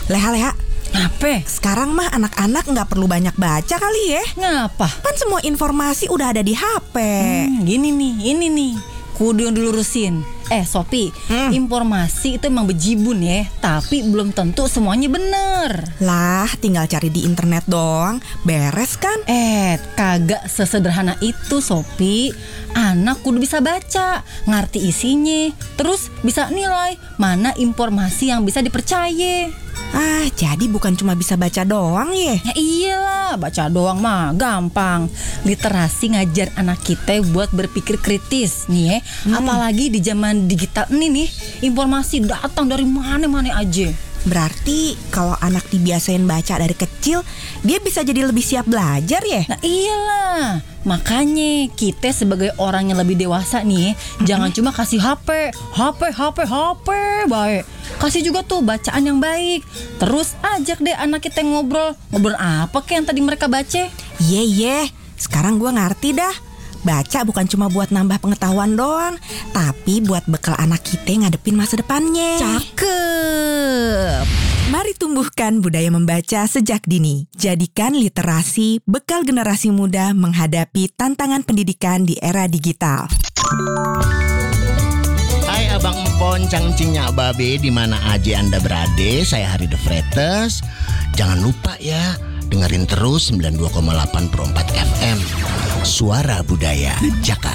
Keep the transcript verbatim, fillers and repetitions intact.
Leha-leha, Ngapain? sekarang mah anak-anak nggak perlu banyak baca kali ya. Ngapa? Kan semua informasi udah ada di H P. Hmm, gini nih, ini nih. Kudu yang dilurusin. Eh Sopi, Hmm. informasi itu emang bejibun ya, tapi belum tentu semuanya bener. Lah, tinggal cari di internet doang, beres kan? Eh, kagak sesederhana itu Sopi. Anak kudu bisa baca, ngerti isinya, terus bisa nilai mana informasi yang bisa dipercaya. Ah, jadi bukan cuma bisa baca doang ya? Ya iyalah, baca doang mah gampang. Literasi ngajar anak kita buat berpikir kritis nih ya. Apalagi di zaman digital ini nih, informasi datang dari mana-mana aja. Berarti kalau anak dibiasain baca dari kecil, dia bisa jadi lebih siap belajar ya? Nah iyalah, makanya kita sebagai orang yang lebih dewasa nih, jangan cuma kasih H P, H P, H P, H P, baik. Kasih juga tuh bacaan yang baik. Terus ajak deh anak kita ngobrol. Ngobrol apa kayak yang tadi mereka baca? Iya, iya. Sekarang gua ngerti dah. Baca bukan cuma buat nambah pengetahuan doang, tapi buat bekal anak kita ngadepin masa depannya. Cakep. Mari tumbuhkan budaya membaca sejak dini. Jadikan literasi bekal generasi muda menghadapi tantangan pendidikan di era digital. Hai Abang Empon, cangcingnya Babe, di mana aja Anda berada, saya Hari The Fretes. Jangan lupa ya, dengerin terus sembilan puluh dua koma delapan Pro empat F M. Suara Budaya Jakarta.